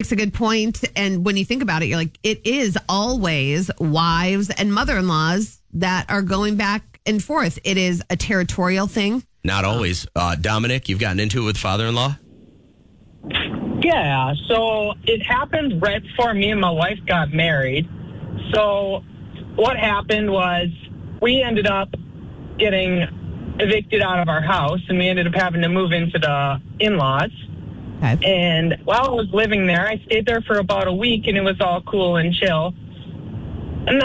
makes a good point. And when you think about it, you're like, it is always wives and mother-in-laws that are going back and forth. It is a territorial thing. Not always. Dominic, you've gotten into it with father-in-law? Yeah, so it happened right before me and my wife got married. So what happened was we ended up getting evicted out of our house, and we ended up having to move into the in-laws. Okay. And while I was living there, I stayed there for about a week, and it was all cool and chill. And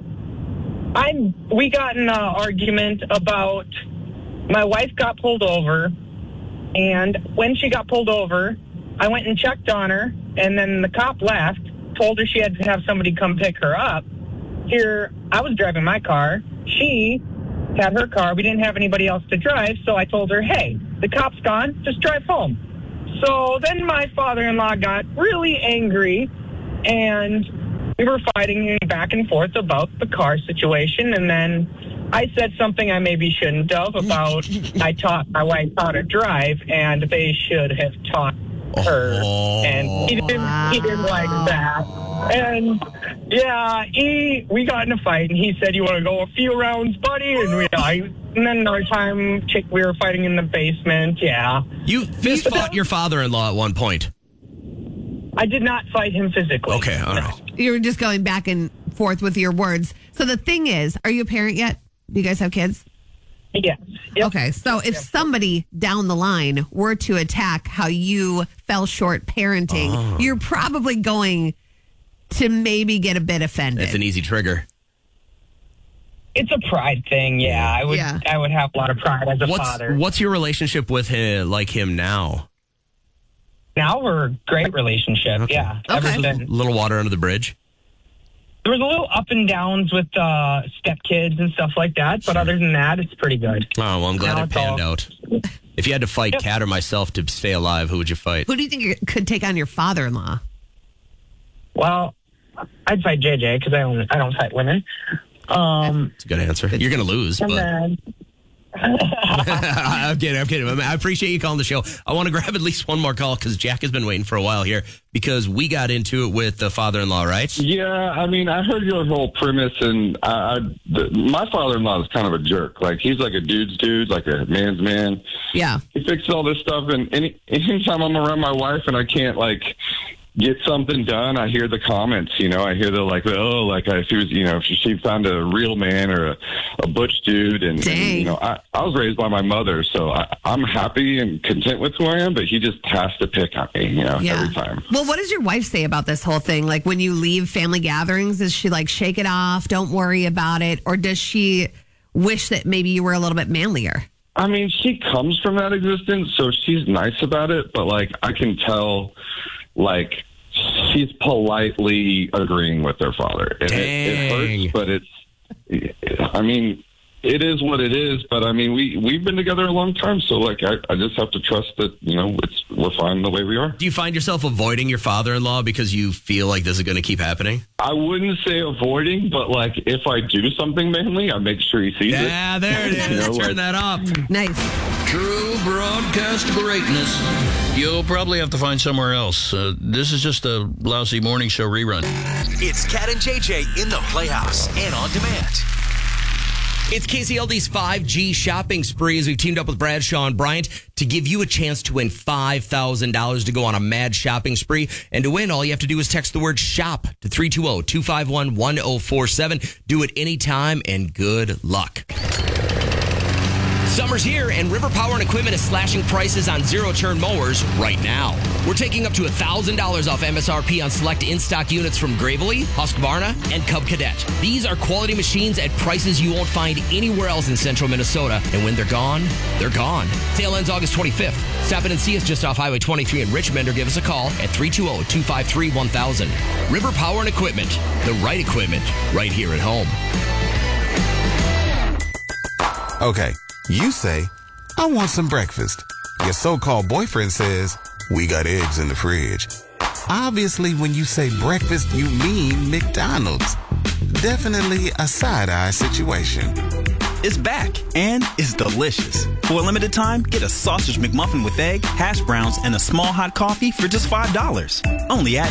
then we got in an argument about my wife got pulled over, and when she got pulled over, I went and checked on her, and then the cop left, told her she had to have somebody come pick her up. Here, I was driving my car. She had her car. We didn't have anybody else to drive, so I told her, hey, the cop's gone. Just drive home. So then my father-in-law got really angry, and we were fighting back and forth about the car situation, and then I said something I maybe shouldn't have about I taught my wife how to drive, and they should have taught her. And he didn't like that. And yeah, we got in a fight, and he said, "You want to go a few rounds, buddy?" And and then another time, we were fighting in the basement. Yeah, you fist fought your father-in-law at one point. I did not fight him physically. Okay, all right. You were just going back and forth with your words. So the thing is, are you a parent yet? Do you guys have kids? Yes. Yep. Okay, so if somebody down the line were to attack how you fell short parenting, you're probably going to maybe get a bit offended. It's an easy trigger. It's a pride thing, yeah. I would have a lot of pride as a father. What's your relationship with him now? Now we're a great relationship, yeah. Okay. A little water under the bridge? There was a little up and downs with stepkids and stuff like that, but other than that, it's pretty good. Oh, well, I'm glad it panned out. If you had to fight Kat or myself to stay alive, who would you fight? Who do you think could take on your father-in-law? Well, I'd fight JJ because I don't fight women. That's a good answer. You're going to lose, but... I'm kidding. I appreciate you calling the show. I want to grab at least one more call because Jack has been waiting for a while here because we got into it with the father-in-law, right? Yeah, I mean, I heard your whole premise, and my father-in-law is kind of a jerk. Like, he's like a dude's dude, like a man's man. Yeah. He fixes all this stuff, and anytime I'm around my wife and I can't, like, get something done, I hear the comments, I hear the if she found a real man or a butch dude, and I was raised by my mother, so I'm happy and content with who I am, but he just has to pick on me, every time. Well, what does your wife say about this whole thing? Like, when you leave family gatherings, is she like, shake it off, don't worry about it, or does she wish that maybe you were a little bit manlier? I mean, she comes from that existence, so she's nice about it, but like, I can tell, like, she's politely agreeing with her father. It hurts, but it is what it is. But I mean, we've been together a long time, so like, I just have to trust that we're fine the way we are. Do you find yourself avoiding your father-in-law because you feel like this is going to keep happening? I wouldn't say avoiding, but like, if I do something manly, I make sure he sees it. Yeah, there it is. Turn that up. Nice. True broadcast greatness. You'll probably have to find somewhere else. This is just a lousy morning show rerun. It's Kat and JJ in the Playhouse and on demand. It's KCLD's 5G shopping spree as we've teamed up with Bradshaw and Bryant to give you a chance to win $5,000 to go on a mad shopping spree. And to win, all you have to do is text the word SHOP to 320-251-1047. Do it anytime and good luck. Summer's here, and River Power and Equipment is slashing prices on zero-turn mowers right now. We're taking up to $1,000 off MSRP on select in-stock units from Gravely, Husqvarna, and Cub Cadet. These are quality machines at prices you won't find anywhere else in central Minnesota. And when they're gone, they're gone. Sale ends August 25th. Stop in and see us just off Highway 23 in Richmond or give us a call at 320-253-1000. River Power and Equipment, the right equipment right here at home. Okay. You say, I want some breakfast. Your so-called boyfriend says, we got eggs in the fridge. Obviously, when you say breakfast, you mean McDonald's. Definitely a side-eye situation. It's back, and it's delicious. For a limited time, get a sausage McMuffin with egg, hash browns, and a small hot coffee for just $5. Only at